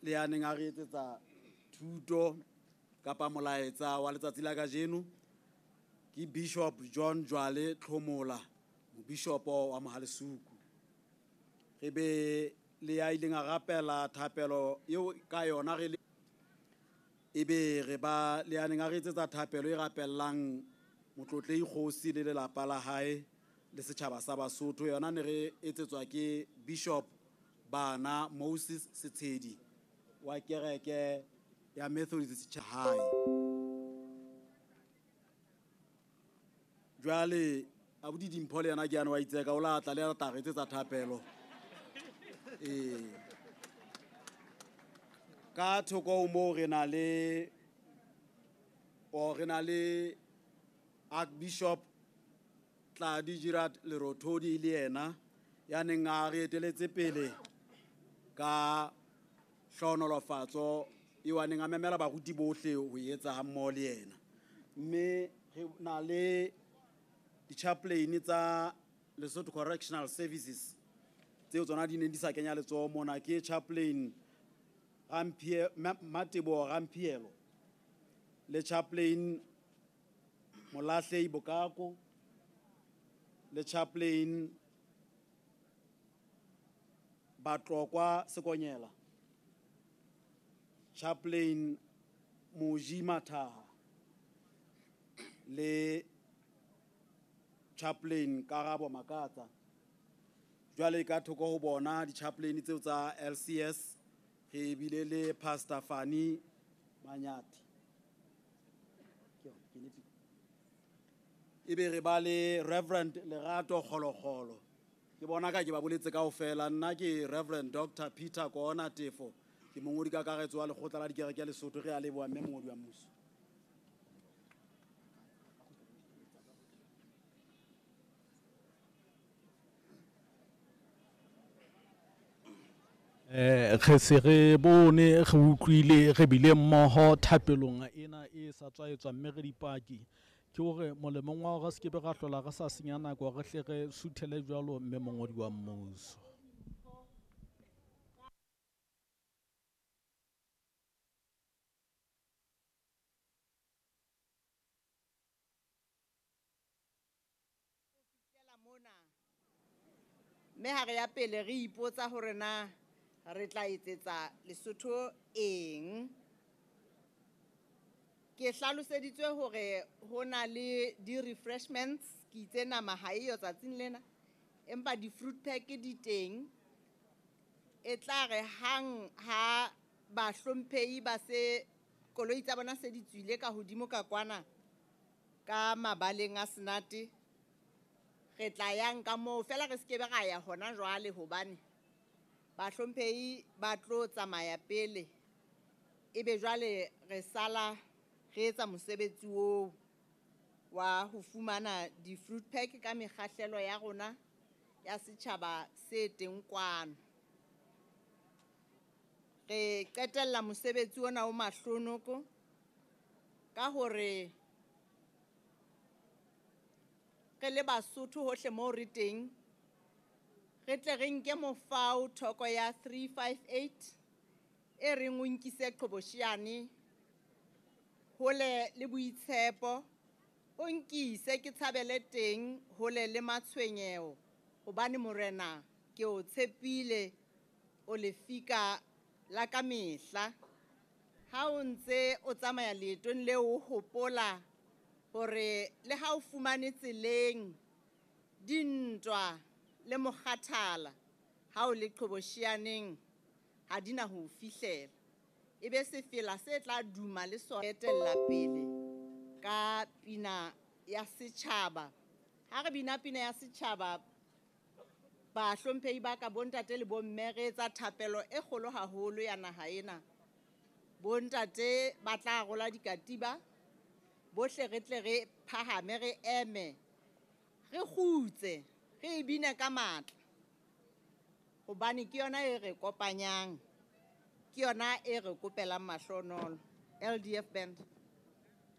le ya neng a re etsetsa thuto kapa molaetsa wa letsatsi la kajeno ke Bishop John Jwale Tlhomola, Bishop wa Mohalesuku. Re be le ya ileng a rapela thapelo eo ka yona re ebe re ba le ya neng a re etsetsa thapelo e rapellang motlotlei kgosi le lelapa la hae le setjhaba sa Basotho. Yona ne re etsetswa ke Bishop Bana Moses Setshedi wa kereke ya Methodist Church. Jwale abuti Dimpho le yena ke yana wa itseka o la tla le tla re etsetsa thapelo ka thoko mo re na le Archbishop Tladi Gerard Lerothodi le yena ya neng a re eteletse pele ka hlohonolofatso e wa neng a memela baruti bohle ho etsa ha mmoho le yena. Mme re na le di-chaplain tsa Lesotho Correctional Services tseo tsona di neng di sa kenya letsoho mona ke chaplain Matebo Rampielo le chaplain Molahlei Bokako le chaplain Batlokwa Sekonyela, chaplain Moji Mathaha le chaplain Karabo Makatsa. Jwale ka thoko ho bona di-chaplain tseo tsa LCS re bile le Pastor Fani Manyati. Ebe re ba le Reverend Lerato Kgolokgolo, ke bona ka ke ba boletse kaofela. Nna ke Reverend Dr. Peter Kona Tefo, ke mongodi kakaretso wa lekgotla la dikereke ya Lesotho. Re a leboha mme mongodi wa mmuso. Re se re bone re utlwile re bile mmoho thapelong ena e sa tswa etswa mme re dipaki ke hore molemong wa hore se ke be ra hlola re sa senya nako re hle re suthele jwalo mme mongodi wa mmuso. Mme ha re ya pele re ipotsa hore na re tla etsetsa Lesotho eng. Ke hlaloseditswe hore ho na le di-refreshments ke itse nama ha eyo tsatsing lena, empa di-fruit pack di teng. E tla re hang ha bahlomphehi ba se koloi tsa bona se di tswile ka hodimo ka kwana ka mabaleng a Senate, re tla yang ka moo fela re skebe ra ya hona jwale hobane bahlomphehi ba tlo tsamaya pele, ebe jwale re sala re etsa mosebetsi oo wa ho fumana di-fruit pack ka mekgahlelo ya rona ya setjhaba se teng kwano. Re qetella mosebetsi ona o mahlonoko ka hore re le Basotho hohle moo re teng re tle re nke mofao thoko ya 358 e reng o nkise Qoboshane hole le boitshepo, o nkise ke tshabele teng hole le matshwenyeho hobane morena ke o tshepile o lefika la ka mehla. Ha o ntse o tsamaya leetong leo o hopola hore le ha o fumane tseleng dintwa le mokgathala ha o le Qhoboshianeng ha di na ho fihlela, ebe sefela se tla duma le sona etella pele ka pina ya setjhaba. Ha re bina pina ya setjhaba, bahlomphehi ba ka bontate le bomme re etsa thapelo e kgolo haholo ya naha ena. Bontate ba tla rola dikatiba, bohle re tle re phahame re eme re kgutse re bine ka matla hobane ke yona e re kopanyang, ke yona e re kopelang mahlohonolo. LDF Band.